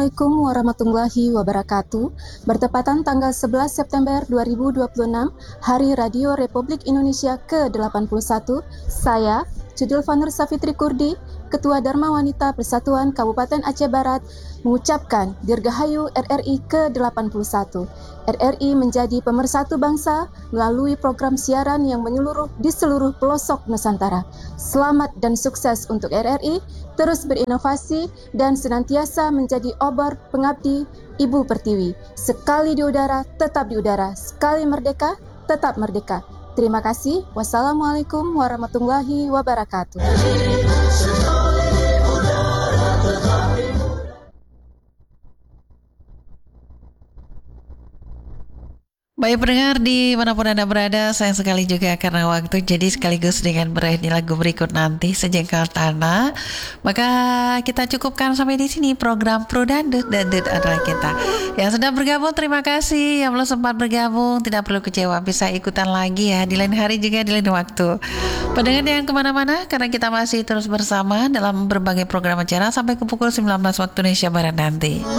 Assalamualaikum warahmatullahi wabarakatuh. Bertepatan tanggal 11 September 2026, Hari Radio Republik Indonesia ke-81, saya, Judulfa Nur Safitri Kurdi, Ketua Dharma Wanita Persatuan Kabupaten Aceh Barat, mengucapkan Dirgahayu RRI ke-81. RRI menjadi pemersatu bangsa melalui program siaran yang menyeluruh di seluruh pelosok Nusantara. Selamat dan sukses untuk RRI, terus berinovasi dan senantiasa menjadi obor pengabdi Ibu Pertiwi. Sekali di udara, tetap di udara. Sekali merdeka, tetap merdeka. Terima kasih. Wassalamualaikum warahmatullahi wabarakatuh. Baik pendengar dimanapun Anda berada, sayang sekali juga karena waktu, jadi sekaligus dengan berakhirnya lagu berikut nanti Sejengkal Tanah, maka kita cukupkan sampai di sini program Pro Dangdut adalah kita. Yang sudah bergabung terima kasih, yang belum sempat bergabung tidak perlu kecewa, bisa ikutan lagi ya di lain hari juga di lain waktu. Pendengar yang kemana-mana, karena kita masih terus bersama dalam berbagai program acara sampai ke pukul 19 waktu Indonesia Barat nanti.